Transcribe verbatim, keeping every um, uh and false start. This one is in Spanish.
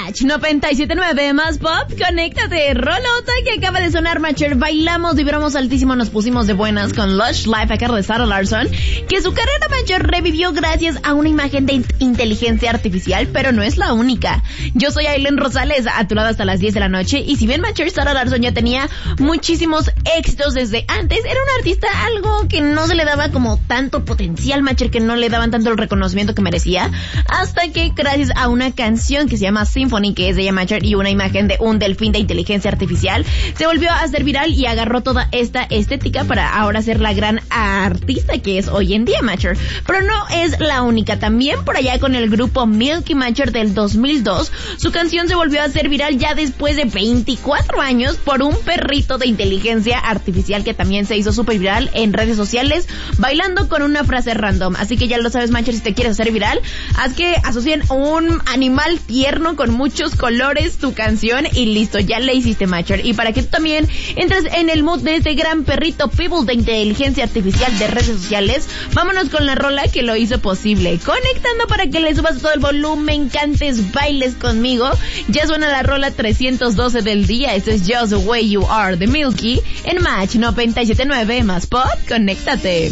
Match noventa y siete punto nueve más pop, conéctate. Rolota que acaba de sonar, Matcher. Bailamos, vibramos altísimo, nos pusimos de buenas con Lush Life a cargo de Sarah Larson, que su carrera, Matcher, revivió gracias a una imagen de inteligencia artificial, pero no es la única. Yo soy Aileen Rosales, a tu lado hasta las diez de la noche, y si bien, Matcher, Sarah Larson ya tenía muchísimos éxitos desde antes, era una artista algo que no se le daba como tanto potencial, Matcher, que no le daban tanto el reconocimiento que merecía, hasta que gracias a una canción que se llama Symphony, que es de ella, Matcher, y una imagen de un delfín de inteligencia artificial, se volvió a hacer viral y agarró toda esta estética para ahora ser la gran artista que es hoy en día, Matcher. Pero no es la única, también por allá con el grupo Milky, Matcher, del dos mil dos, su canción se volvió a hacer viral ya después de veinticuatro años por un perrito de inteligencia artificial que también se hizo súper viral en redes sociales, bailando con una frase random. Así que ya lo sabes, Matcher, si te quieres hacer viral, haz que asocien un animal tierno con muchos colores tu canción y listo, ya le hiciste, Matcher. Y para que tú también entres en el mood de este gran perrito People de inteligencia artificial de redes sociales, vámonos con la rola que lo hizo posible. Conectando para que le subas todo el volumen, cantes, bailes conmigo. Ya suena la rola trescientos doce del día. Esto es Just the Way You Are de Milky en Match noventa y siete punto nueve más pop. Conéctate.